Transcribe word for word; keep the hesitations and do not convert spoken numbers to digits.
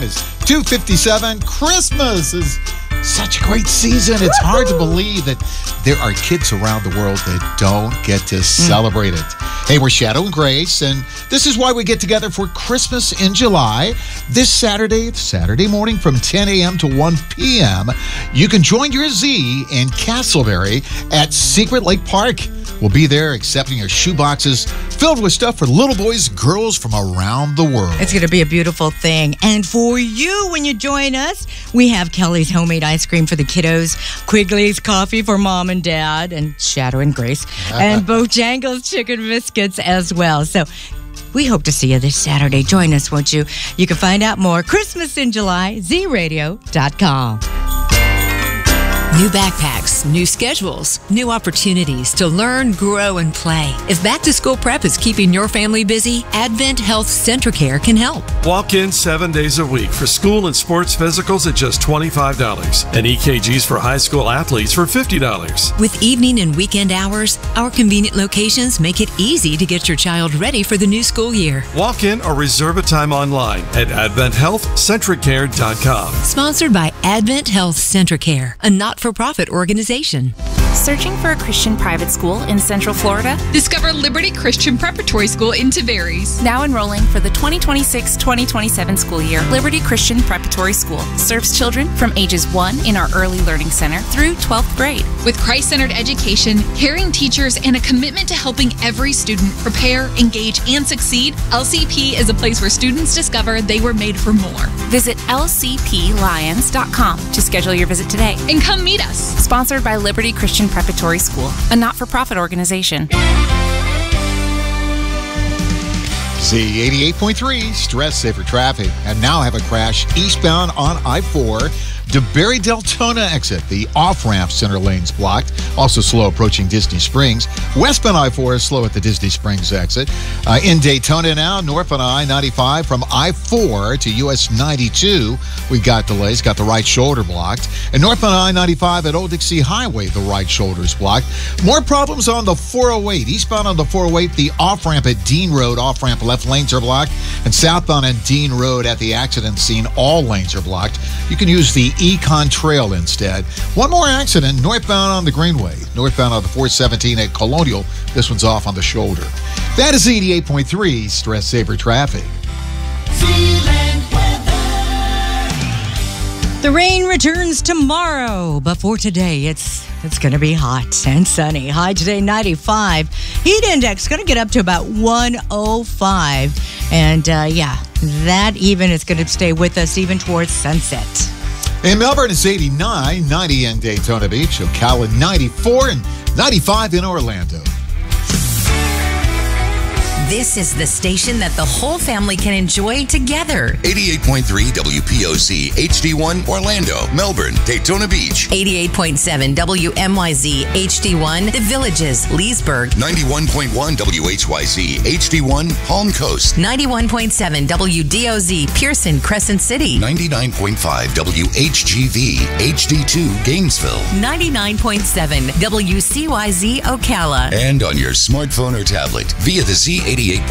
It's two fifty-seven. Christmas is such a great season. It's hard to believe that there are kids around the world that don't get to celebrate it. Hey, we're Shadow and Grace, and this is why we get together for Christmas in July. This Saturday, Saturday morning from ten a.m. to one p.m., you can join your Z in Castleberry at Secret Lake Park. We'll be there accepting your shoeboxes filled with stuff for little boys and girls from around the world. It's going to be a beautiful thing. And for you, when you join us, we have Kelly's homemade ice cream for the kiddos, Quigley's coffee for mom and dad, and Shadow and Grace, and Bojangles chicken biscuits as well. So we hope to see you this Saturday. Join us, won't you? You can find out more. Christmas in July, z radio dot com. New backpacks, new schedules, new opportunities to learn, grow, and play. If back-to-school prep is keeping your family busy, Advent Health Centracare can help. Walk in seven days a week for school and sports physicals at just twenty-five dollars and E K Gs for high school athletes for fifty dollars. With evening and weekend hours, our convenient locations make it easy to get your child ready for the new school year. Walk in or reserve a time online at advent health centracare dot com. Sponsored by Advent Health Centracare, a not-for-profit organization. Searching for a Christian private school in Central Florida? Discover Liberty Christian Preparatory School in Tavares. Now enrolling for the twenty twenty-six twenty twenty-seven school year, Liberty Christian Preparatory School serves children from ages one in our Early Learning Center through twelfth grade. With Christ-centered education, caring teachers, and a commitment to helping every student prepare, engage, and succeed, L C P is a place where students discover they were made for more. Visit L C P lions dot com to schedule your visit today. And come meet us. Sponsored by Liberty Christian Preparatory School, a not-for-profit organization. Z eighty-eight point three, stress saver traffic. And now have a crash eastbound on I four. DeBerry Deltona exit. The off-ramp center lanes blocked. Also slow approaching Disney Springs. Westbound I four is slow at the Disney Springs exit. Uh, in Daytona now, northbound I ninety-five from I four to U S ninety-two. We got delays. Got the right shoulder blocked. And northbound I ninety-five at Old Dixie Highway, the right shoulder is blocked. More problems on the four oh eight. Eastbound on the four oh eight, the off-ramp at Dean Road. Off-ramp left lanes are blocked. And southbound at Dean Road at the accident scene, all lanes are blocked. You can use the Econ Trail instead. One more accident northbound on the Greenway. Northbound on the four seventeen at Colonial. This one's off on the shoulder. That is eighty-eight point three Stress Saver Traffic. The rain returns tomorrow, but for today, it's it's going to be hot and sunny. High today, ninety-five. Heat index going to get up to about one oh five. And uh, yeah, that even is going to stay with us even towards sunset. In Melbourne, it's eighty-nine, ninety in Daytona Beach, Ocala ninety-four, and ninety-five in Orlando. This is the station that the whole family can enjoy together. eighty-eight point three W P O C H D one Orlando, Melbourne, Daytona Beach. eighty-eight point seven W M Y Z H D one The Villages, Leesburg. ninety-one point one W H Y Z H D one Palm Coast. ninety-one point seven W D O Z Pearson, Crescent City. ninety-nine point five W H G V H D two Gainesville. ninety-nine point seven W C Y Z Ocala. And on your smartphone or tablet via the Z eighty-eight